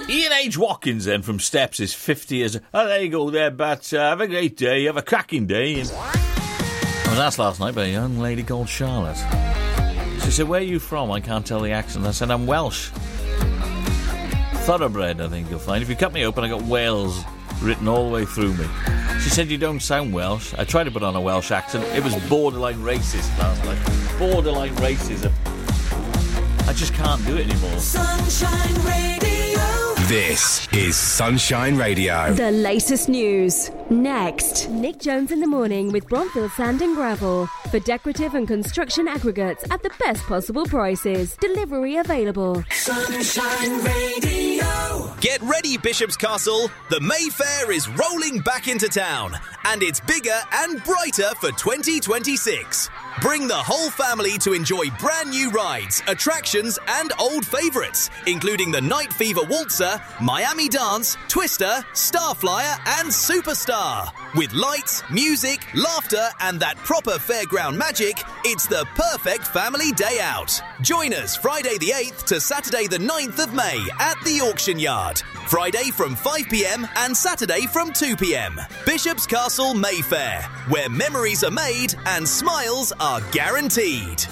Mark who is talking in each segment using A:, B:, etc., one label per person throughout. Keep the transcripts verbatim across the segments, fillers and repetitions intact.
A: Ian H. Watkins then from Steps is fifty years. Oh, there you go there, but uh, have a great day, have a cracking day. And I was asked last night by a young lady called Charlotte. She said, where are you from? I can't tell the accent. I said, I'm Welsh. Thoroughbred, I think you'll find. If you cut me open, I got Wales written all the way through me. She said, you don't sound Welsh. I tried to put on a Welsh accent. It was borderline racist last night. Borderline racism. I just can't do it anymore.
B: Sunshine Radio.
C: This is Sunshine Radio.
D: The latest news. Next. Nick Jones in the morning with Bronfield Sand and Gravel. For decorative and construction aggregates at the best possible prices. Delivery available.
B: Sunshine Radio.
E: Get ready, Bishop's Castle. The Mayfair is rolling back into town. And it's bigger and brighter for twenty twenty-six. Bring the whole family to enjoy brand new rides, attractions and old favourites, including the Night Fever Waltzer, Miami Dance, Twister, Starflyer and Superstar. With lights, music, laughter and that proper fairground magic, it's the perfect family day out. Join us Friday the eighth to Saturday the ninth of May at the Auction Yard. Friday from five p.m. and Saturday from two p.m. Bishop's Castle Mayfair, where memories are made and smiles are guaranteed.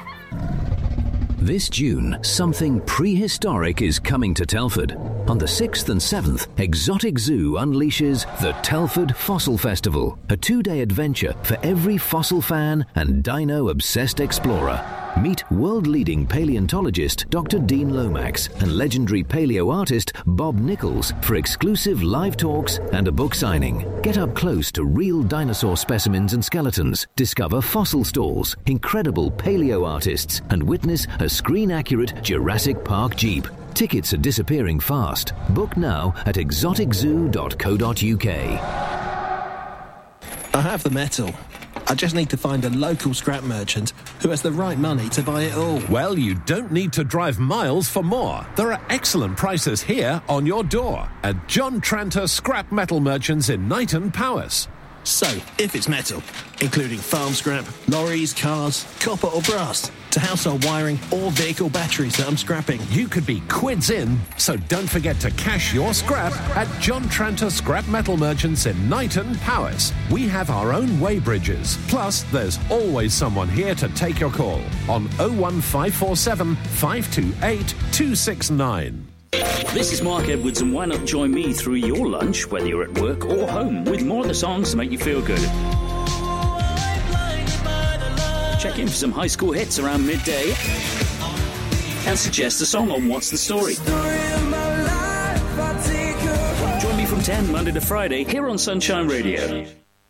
F: This June, something prehistoric is coming to Telford. On the sixth and seventh, Exotic Zoo unleashes the Telford Fossil Festival, a two-day adventure for every fossil fan and dino-obsessed explorer. Meet world-leading paleontologist Doctor Dean Lomax and legendary paleo artist Bob Nichols for exclusive live talks and a book signing. Get up close to real dinosaur specimens and skeletons, discover fossil stalls, incredible paleo artists, and witness a screen-accurate Jurassic Park Jeep. Tickets are disappearing fast. Book now at exotic zoo dot co dot uk.
G: I have the metal. I just need to find a local scrap merchant who has the right money to buy it all.
H: Well, you don't need to drive miles for more. There are excellent prices here on your door at John Tranter Scrap Metal Merchants in Knighton, Powys.
G: So, if it's metal, including farm scrap, lorries, cars, copper or brass, to household wiring or vehicle batteries that I'm scrapping,
H: you could be quids in, so don't forget to cash your scrap at John Tranter Scrap Metal Merchants in Knighton, Powys. We have our own weighbridges, plus there's always someone here to take your call on oh one five four seven, five two eight, two six nine.
I: This is Mark Edwards, and why not join me through your lunch, whether you're at work or home, with more of the songs to make you feel good. Check in for some high school hits around midday and suggest a song on What's the Story. Join me from ten Monday to Friday here on Sunshine Radio.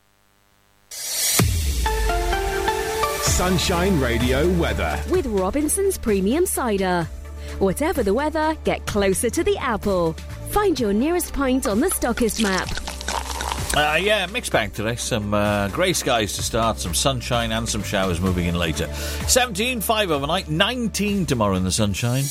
C: Sunshine Radio weather.
D: With Robinson's Premium Cider. Whatever the weather, get closer to the apple. Find your nearest pint on the Stockist map.
A: Uh, yeah, mixed bag today. Some uh, grey skies to start, some sunshine and some showers moving in later. seventeen, five overnight, nineteen tomorrow in the sunshine.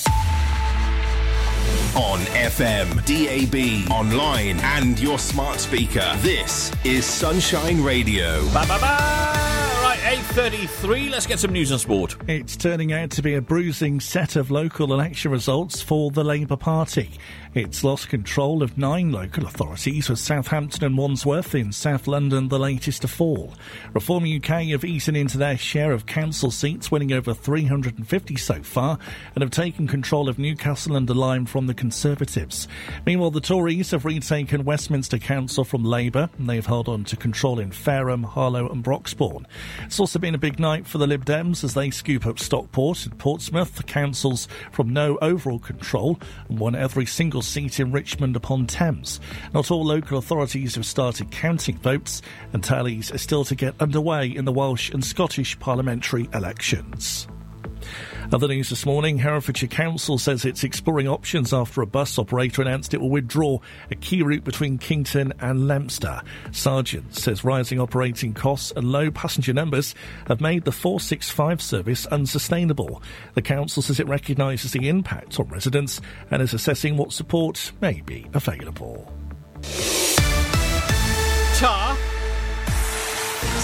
C: On F M, D A B, online and your smart speaker. This is Sunshine Radio.
A: Ba ba ba! Right, eight thirty-three. Let's get some news on sport.
J: It's turning out to be a bruising set of local election results for the Labour Party. It's lost control of nine local authorities, with Southampton and Wandsworth in South London the latest to fall. Reform U K have eaten into their share of council seats, winning over three hundred fifty so far, and have taken control of Newcastle under Lyme from the Conservatives. Meanwhile, the Tories have retaken Westminster Council from Labour, and they've held on to control in Fareham, Harlow and Broxbourne. It's also been a big night for the Lib Dems as they scoop up Stockport and Portsmouth, the councils from no overall control, and won every single seat in Richmond upon Thames. Not all local authorities have started counting votes, and tallies are still to get underway in the Welsh and Scottish parliamentary elections. Other news this morning, Herefordshire Council says it's exploring options after a bus operator announced it will withdraw a key route between Kington and Leominster. Sargent says rising operating costs and low passenger numbers have made the four sixty-five service unsustainable. The council says it recognises the impact on residents and is assessing what support may be available.
A: Tar.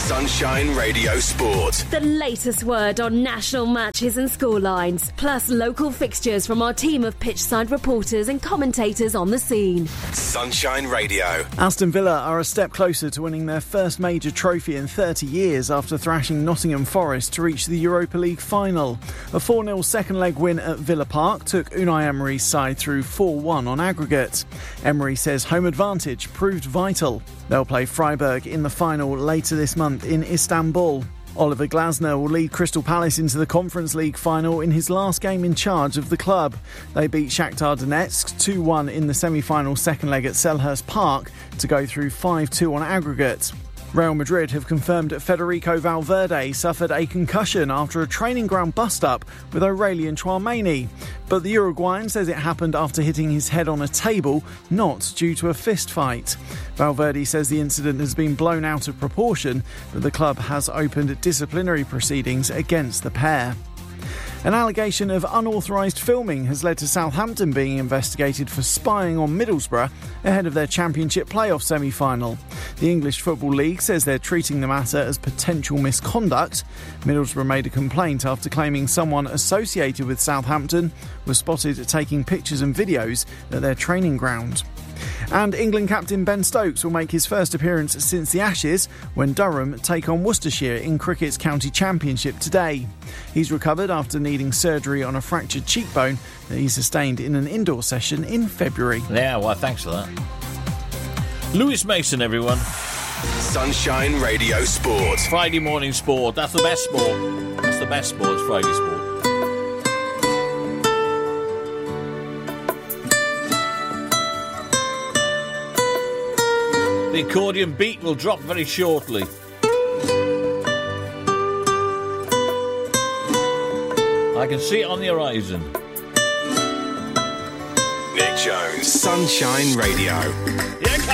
C: Sunshine Radio Sport.
D: The latest word on national matches and scorelines, plus local fixtures from our team of pitchside reporters and commentators on the scene.
C: Sunshine Radio.
K: Aston Villa are a step closer to winning their first major trophy in thirty years after thrashing Nottingham Forest to reach the Europa League final. A four nil second leg win at Villa Park took Unai Emery's side through four one on aggregate. Emery says home advantage proved vital. They'll play Freiburg in the final later this month in Istanbul. Oliver Glasner will lead Crystal Palace into the Conference League final in his last game in charge of the club. They beat Shakhtar Donetsk two one in the semi-final second leg at Selhurst Park to go through five two on aggregate. Real Madrid have confirmed that Federico Valverde suffered a concussion after a training ground bust-up with Aurelien Tchouameni. But the Uruguayan says it happened after hitting his head on a table, not due to a fist fight. Valverde says the incident has been blown out of proportion, but the club has opened disciplinary proceedings against the pair. An allegation of unauthorised filming has led to Southampton being investigated for spying on Middlesbrough ahead of their Championship playoff semi-final. The English Football League says they're treating the matter as potential misconduct. Middlesbrough made a complaint after claiming someone associated with Southampton was spotted taking pictures and videos at their training ground. And England captain Ben Stokes will make his first appearance since the Ashes when Durham take on Worcestershire in cricket's county championship today. He's recovered after needing surgery on a fractured cheekbone that he sustained in an indoor session in February.
A: Yeah, well, thanks for that. Lewis Mason, everyone.
C: Sunshine Radio Sport.
A: Friday morning sport. That's the best sport. That's the best sport. It's Friday sport. The accordion beat will drop very shortly. I can see it on the horizon.
C: Nick Jones, Sunshine Radio.
A: Yeah,